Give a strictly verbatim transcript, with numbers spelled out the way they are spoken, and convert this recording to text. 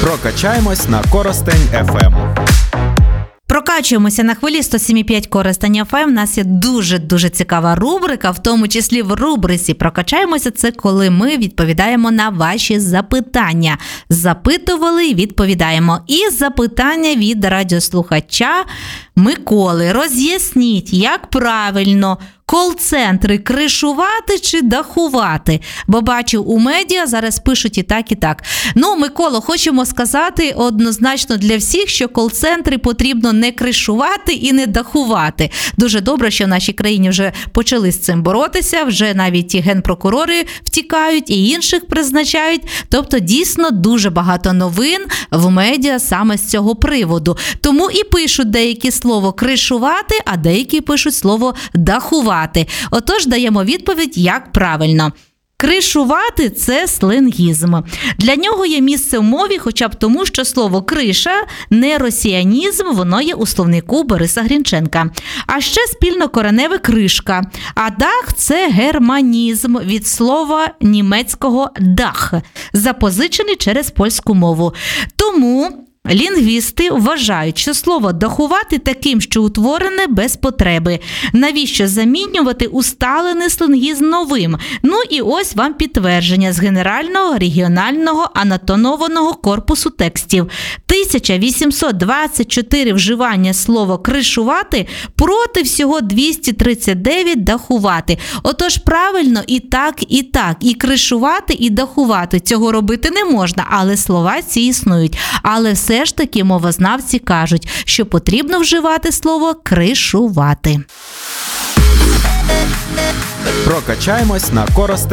Прокачаємось на Коростень еф ем. Прокачуємося на хвилі сто сім і п'ять Коростень еф ем. У нас є дуже-дуже цікава рубрика, в тому числі в рубриці «Прокачаємося» – це коли ми відповідаємо на ваші запитання. Запитували і відповідаємо. І запитання від радіослухача Миколи. Роз'ясніть, як правильно кол-центри кришувати чи дахувати? Бо бачу, у медіа зараз пишуть і так, і так. Ну, Миколо, хочемо сказати однозначно для всіх, що кол-центри потрібно не кришувати і не дахувати. Дуже добре, що в нашій країні вже почали з цим боротися, вже навіть і генпрокурори втікають, і інших призначають. Тобто, дійсно, дуже багато новин в медіа саме з цього приводу. Тому і пишуть деякі слово кришувати, а деякі пишуть слово дахувати. Отож, даємо відповідь, як правильно. Кришувати – це сленгізм. Для нього є місце в мові, хоча б тому, що слово «криша» – не росіянізм, воно є у словнику Бориса Грінченка. А ще спільнокореневе «кришка». А дах – це германізм від слова німецького «дах», запозичений через польську мову. Тому лінгвісти вважають, що слово «дахувати» таким, що утворене без потреби. Навіщо замінювати усталений сленгізм новим? Ну і ось вам підтвердження з Генерального регіонального анотованого корпусу текстів. тисяча вісімсот двадцять чотири вживання слова «кришувати» проти всього двісті тридцять дев'ять «дахувати». Отож, правильно і так, і так. І кришувати, і дахувати. Цього робити не можна, але слова ці існують. Але все Все ж таки мовознавці кажуть, що потрібно вживати слово «кришувати». Прокачаємось на Коростень